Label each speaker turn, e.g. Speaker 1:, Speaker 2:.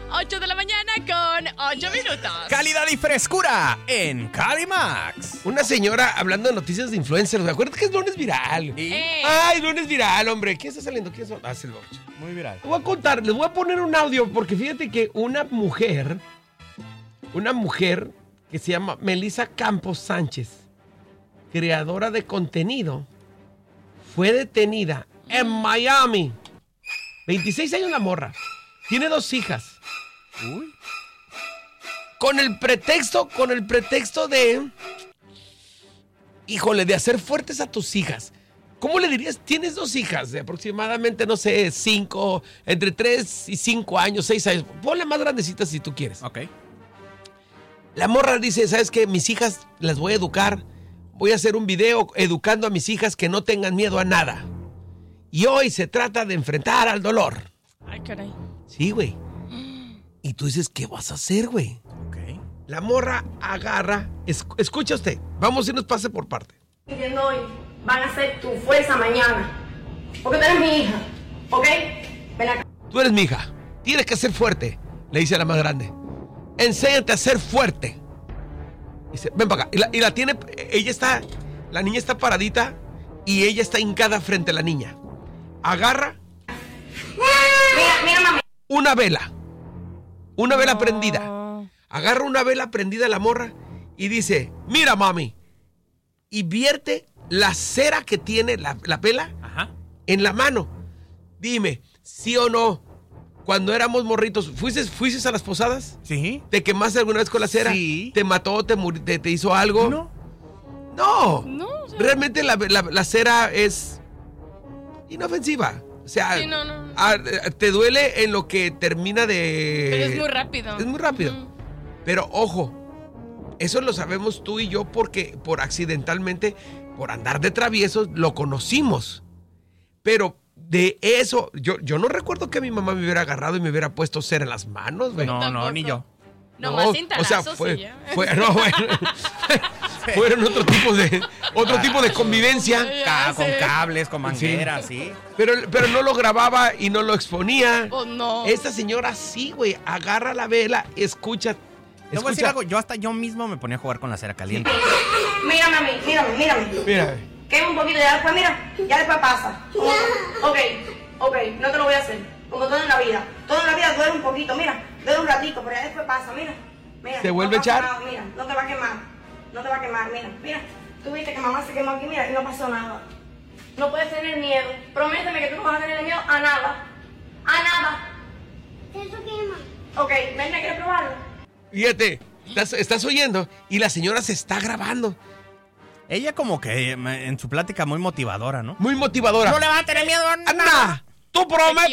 Speaker 1: 8 de la mañana con 8 minutos.
Speaker 2: Calidad y frescura en Calimax.
Speaker 3: Una señora hablando de noticias de influencers. Acuérdate que es lunes viral. Ay, lunes viral, hombre. ¿Quién está saliendo? ¿Quién son? Es el Borcho.
Speaker 2: Muy viral.
Speaker 3: Les voy a contar, les voy a poner un audio porque fíjate que una mujer que se llama Melissa Campos Sánchez, creadora de contenido, fue detenida en Miami. 26 años la morra. Tiene 2 hijas.
Speaker 2: Uy.
Speaker 3: Con el pretexto de, híjole, de hacer fuertes a tus hijas. ¿Cómo le dirías? Tienes 2 hijas de aproximadamente, no sé, 5, entre 3 y 5 años, 6 años. Ponle más grandecitas si tú quieres.
Speaker 2: Ok.
Speaker 3: La morra dice, ¿sabes qué? Mis hijas las voy a educar. Voy a hacer un video educando a mis hijas que no tengan miedo a nada. Y hoy se trata de enfrentar al dolor.
Speaker 1: Ay, caray.
Speaker 3: Sí, güey. Y tú dices, ¿qué vas a hacer, güey?
Speaker 2: Ok.
Speaker 3: La morra agarra. Escucha usted. Vamos a irnos pase por parte.
Speaker 4: Viviendo hoy van a ser tu fuerza mañana. Porque tú eres mi hija, ¿ok? Ven acá.
Speaker 3: Tú eres mi hija. Tienes que ser fuerte, le dice a la más grande. Enséñate a ser fuerte. Dice, ven para acá. Y la tiene. La niña está paradita y ella está hincada frente a la niña. Agarra.
Speaker 4: Mira, mami.
Speaker 3: Una vela. Una vela prendida. Agarra una vela prendida la morra y dice, mira, mami. Y vierte la cera que tiene la vela en la mano. Dime, ¿sí o no? Cuando éramos morritos, ¿fuiste a las posadas?
Speaker 2: Sí.
Speaker 3: ¿Te quemaste alguna vez con la cera?
Speaker 2: Sí.
Speaker 3: ¿Te mató? ¿Te hizo algo? No.
Speaker 1: No, o sea,
Speaker 3: Realmente la cera es inofensiva. O sea,
Speaker 1: sí, no.
Speaker 3: te duele en lo que termina de...
Speaker 1: Pero es muy rápido.
Speaker 3: Es muy rápido. Pero ojo, eso lo sabemos tú y yo porque por accidentalmente, por andar de traviesos, lo conocimos. Pero de eso, yo no recuerdo que mi mamá me hubiera agarrado y me hubiera puesto cera en las manos, güey.
Speaker 2: No,
Speaker 1: Tampoco.
Speaker 2: ni yo.
Speaker 1: Nomás
Speaker 3: No,
Speaker 1: cintarazos
Speaker 3: o sea,
Speaker 1: y ya.
Speaker 3: fueron otro tipo de convivencia.
Speaker 1: Ya
Speaker 2: Con
Speaker 1: sé.
Speaker 2: cables, con mangueras, sí.
Speaker 3: Pero no lo grababa y no lo exponía.
Speaker 1: Oh, no.
Speaker 3: Esta señora sí, güey, agarra la vela, escucha.
Speaker 2: Te voy a decir algo, yo mismo me ponía a jugar con la cera caliente.
Speaker 4: Mira, mami, mírame.
Speaker 3: Mira,
Speaker 4: Quema un poquito, ya después, mira, ya después pasa. Ok, no te lo voy a hacer. Como todo en la vida. Todo en la vida duele un poquito, mira. Duele un ratito, pero ya después pasa, mira.
Speaker 3: ¿Se vuelve a echar?
Speaker 4: Nada, mira, no te va a quemar. Mira. Tú viste que mamá se quemó aquí, mira, y no pasó nada. No puedes tener miedo. Prométeme que tú no vas a tener miedo a nada. A nada. ¿Eso quema? Ok, ven, ¿quieres probarlo?
Speaker 3: fíjate, estás oyendo y la señora se está grabando.
Speaker 2: Ella como que en su plática muy motivadora, ¿no?
Speaker 3: Muy motivadora.
Speaker 2: No le va a tener miedo a nada.
Speaker 3: ¡Anda! ¡Tú prométeme